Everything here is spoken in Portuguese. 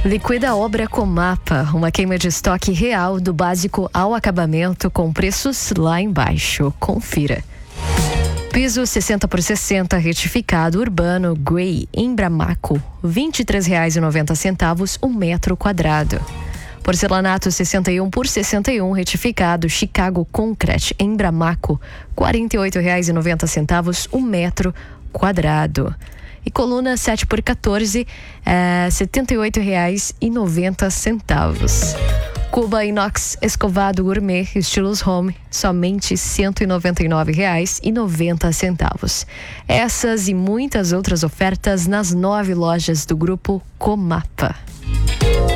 Liquida Obra Comapa, uma queima de estoque real do básico ao acabamento com preços lá embaixo. Confira. Piso 60x60 retificado urbano Grey em Bramaco, R$ 23,90 um metro quadrado. Porcelanato 61x61 retificado Chicago Concrete em Bramaco, R$ 48,90 um metro quadrado. E coluna 7x14, R$ 78,90. Cuba inox escovado gourmet estilos home, somente R$ 199,90. Essas e muitas outras ofertas nas 9 lojas do Grupo Comapa.